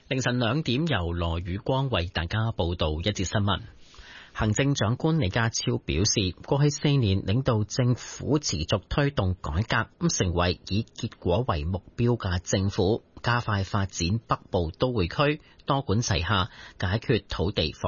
凌晨2點，由羅宇光為大家報道一節新聞。行政長官李家超表示，過去4年領導政府持續推動改革，成為以結果為目標嘅政府，加快發展北部都會區，多管齊下，解決土地